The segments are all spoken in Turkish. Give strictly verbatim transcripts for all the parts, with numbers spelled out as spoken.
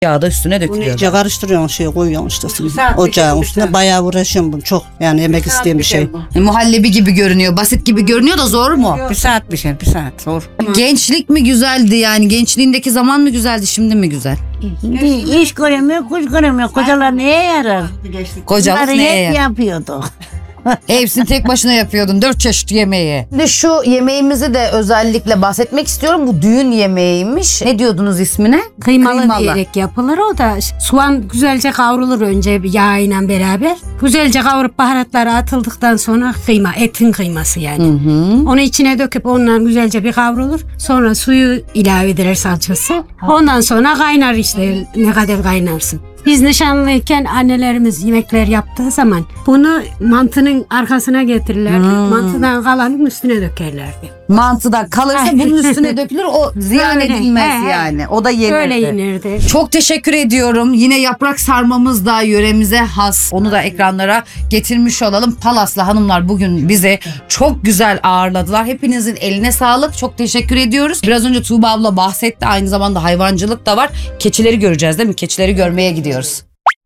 Yağ da üstüne Bunu dökülüyor. iyice karıştırıyorsun, şey koyuyorsun işte. Saat Ocağın bir üstüne saat. bayağı uğraşıyorum bunu çok. Yani yemek isteyen bir şey. E, Muhallebi gibi görünüyor. Basit gibi görünüyor da zor mu? Bir saat bir şey, bir saat zor. Gençlik mi güzeldi yani? Gençliğindeki zaman mı güzeldi, şimdi mi güzel? Şimdi iş göremiyor, kuş göremiyor. Kocalar neye yarar? Kocalık Bunları neye? hep yapıyordu. Hepsini tek başına yapıyordun. Dört çeşit yemeği. Şimdi şu yemeğimizi de özellikle bahsetmek istiyorum. Bu düğün yemeğiymiş. Ne diyordunuz ismine? Kıymalı, diyerek yapılır. O da soğan güzelce kavrulur önce yağıyla beraber. Güzelce kavurup baharatları atıldıktan sonra kıyma, etin kıyması yani. Hı hı. Onu içine döküp ondan güzelce bir kavrulur. Sonra suyu ilave edilir salçası. Ondan sonra kaynar işte ne kadar kaynarsın. Biz nişanlıyken annelerimiz yemekler yaptığı zaman bunu mantının arkasına getirirlerdi. Hmm. Mantıdan kalanın üstüne dökerlerdi. Mantıda kalırsa bunun üstüne dökülür. O ziyan Öyle. edilmez He, he. yani. O da yenirdi. Öyle yenirdi. Çok teşekkür ediyorum. Yine yaprak sarmamız da yöremize has. Onu da ekranlara getirmiş olalım. Palaslı hanımlar bugün bize çok güzel ağırladılar. Hepinizin eline sağlık. Çok teşekkür ediyoruz. Biraz önce Tuğba abla bahsetti. Aynı zamanda hayvancılık da var. Keçileri göreceğiz değil mi? Keçileri görmeye gidiyoruz.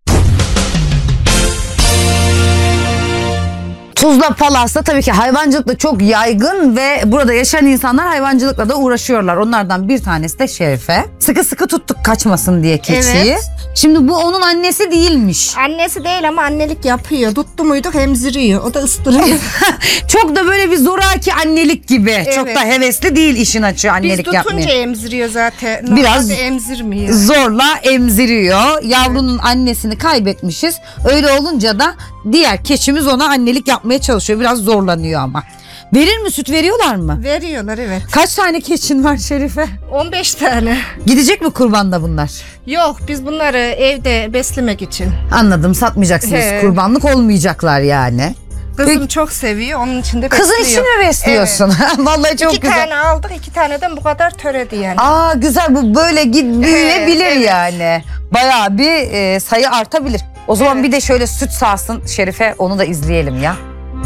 Tuzla Palas'ta tabii ki hayvancılık da çok yaygın ve burada yaşayan insanlar hayvancılıkla da uğraşıyorlar. Onlardan bir tanesi de Şerife. Sıkı sıkı tuttuk kaçmasın diye keçiyi. Evet. Şimdi bu onun annesi değilmiş. Annesi değil ama annelik yapıyor. Tuttu muyduk emziriyor. O da ıstırıyor. Çok da böyle bir zoraki annelik gibi. Evet. Çok da hevesli değil işin açığı Biz annelik tutunca yapmaya. emziriyor zaten. Normalde Biraz emzirmiyor. Zorla emziriyor. Yavrunun annesini kaybetmişiz. Öyle olunca da diğer keçimiz ona annelik yapmaya çalışıyor. Biraz zorlanıyor ama. Verir mi, süt veriyorlar mı? Veriyorlar evet. Kaç tane keçin var Şerife? on beş tane. Gidecek mi kurbanda bunlar? Yok biz bunları evde beslemek için. Anladım, satmayacaksınız. He. Kurbanlık olmayacaklar yani. Kızım Peki. çok seviyor. Onun için de besliyor. Kızın için mi besliyorsun? Vallahi çok İki güzel. tane aldık. iki taneden bu kadar töredi yani. Aa güzel, bu böyle gid- büyüyebilir evet. yani. Bayağı bir e, sayı artabilir. O zaman Evet. bir de şöyle süt sağsın Şerife, onu da izleyelim ya.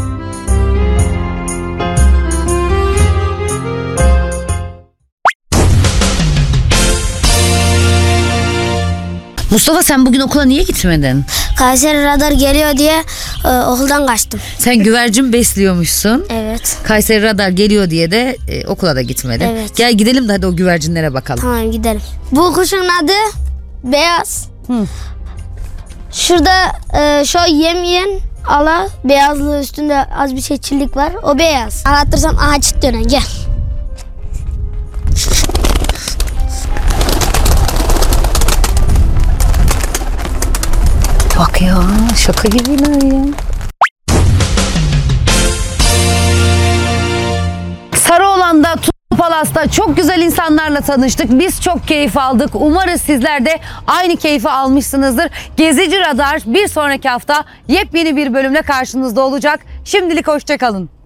Mustafa, sen bugün okula niye gitmedin? Kayseri Radar geliyor diye e, okuldan kaçtım. Sen güvercin besliyormuşsun. Evet. Kayseri Radar geliyor diye de e, okula da gitmedin. Evet. Gel gidelim de hadi o güvercinlere bakalım. Tamam gidelim. Bu kuşun adı beyaz. Hı. Şurada e, şu yem yiyen ala beyazlığı üstünde az bir şey çillik var. O beyaz. Anlatırsam aha çıt dönen gel. Bak ya, şaka gibiler ya. Sarıoğlan'da, Palas'ta çok güzel insanlarla tanıştık. Biz çok keyif aldık. Umarız sizler de aynı keyfi almışsınızdır. Gezici Radar bir sonraki hafta yepyeni bir bölümle karşınızda olacak. Şimdilik hoşça kalın.